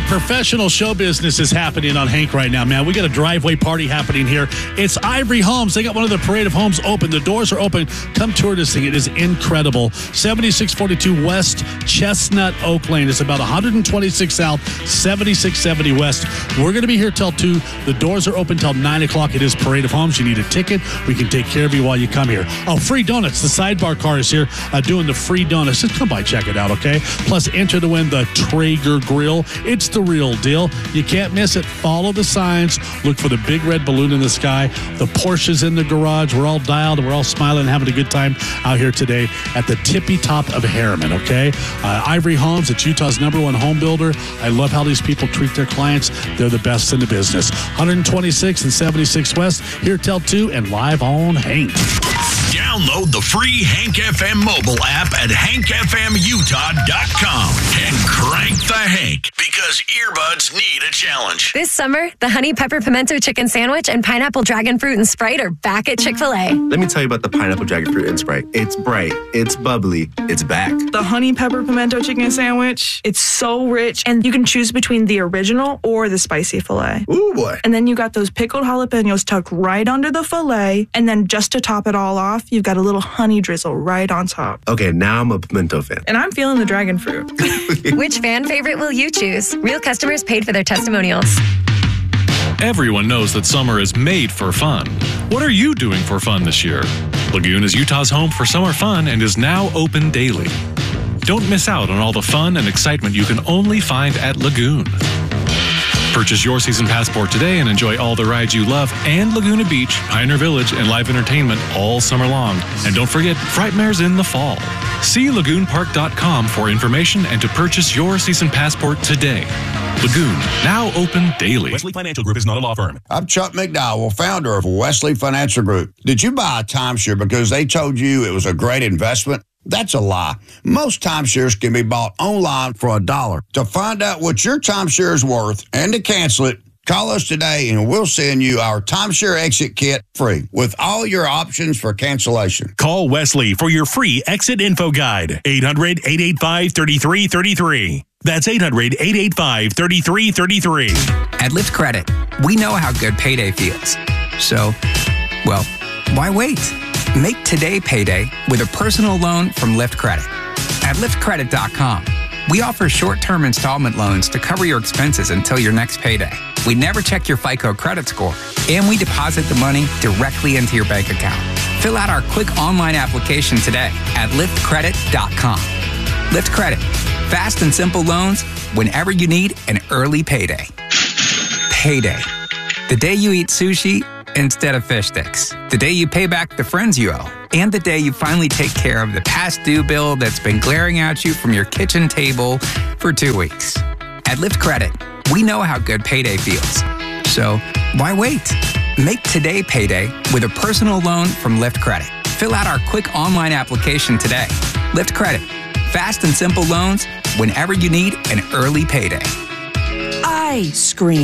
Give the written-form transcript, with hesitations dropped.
Professional show business is happening on Hank right now, man. We got a driveway party happening here. It's Ivory Homes. They got one of the parade of homes open. The doors are open. Come tour this thing. It is incredible. 7642 West Chestnut Oak Lane. It's about 126 South, 7670 West. We're going to be here till 2. The doors are open till 9 o'clock. It is Parade of Homes. You need a ticket. We can take care of you while you come here. Oh, free donuts. The Sidebar car is here doing the free donuts. Just come by, check it out, okay? Plus, enter to win the Traeger grill. It's the real deal. You can't miss it. Follow the signs. Look for the big red balloon in the sky. The Porsche's in the garage. We're all dialed and we're all smiling and having a good time out here today at the tippy top of Harriman, okay? Ivory Homes, it's Utah's #1 home builder. I love how these people treat their clients. They're the best in the business. 126 and 76 West, here till 2 and live on Hank. Download the free Hank FM mobile app at hankfmutah.com and crank the Hank, because earbuds need a challenge. This summer, the Honey Pepper Pimento Chicken Sandwich and Pineapple Dragon Fruit and Sprite are back at Chick-fil-A. Let me tell you about the Pineapple Dragon Fruit and Sprite. It's bright, it's bubbly, it's back. The Honey Pepper Pimento Chicken Sandwich, it's so rich, and you can choose between the original or the spicy filet. Ooh, boy. And then you got those pickled jalapenos tucked right under the filet, and then just to top it all off, you've got a little honey drizzle right on top. Okay, now I'm a pimento fan. And I'm feeling the dragon fruit. Which fan favorite will you choose? Real customers paid for their testimonials. Everyone knows that summer is made for fun. What are you doing for fun this year? Lagoon is Utah's home for summer fun and is now open daily. Don't miss out on all the fun and excitement you can only find at Lagoon. Purchase your season passport today and enjoy all the rides you love and Laguna Beach, Pioneer Village, and live entertainment all summer long. And don't forget, Frightmare's in the fall. See lagoonpark.com for information and to purchase your season passport today. Lagoon, now open daily. Wesley Financial Group is not a law firm. I'm Chuck McDowell, founder of Wesley Financial Group. Did you buy a timeshare because they told you it was a great investment? That's a lie. Most timeshares can be bought online for $1. To find out what your timeshare is worth and to cancel it, call us today and we'll send you our timeshare exit kit free with all your options for cancellation. Call Wesley for your free exit info guide. 800-885-3333. That's 800-885-3333. At Lyft Credit, we know how good payday feels. So, well, why wait? Make today payday with a personal loan from Lyft Credit. At liftcredit.com, we offer short-term installment loans to cover your expenses until your next payday. We never check your FICO credit score, and we deposit the money directly into your bank account. Fill out our quick online application today at liftcredit.com. Lyft Credit. Fast and simple loans whenever you need an early payday. Payday. The day you eat sushi instead of fish sticks. The day you pay back the friends you owe. And the day you finally take care of the past due bill that's been glaring at you from your kitchen table for 2 weeks. At Lyft Credit, we know how good payday feels. So why wait? Make today payday with a personal loan from Lyft Credit. Fill out our quick online application today. Lyft Credit. Fast and simple loans whenever you need an early payday. I scream.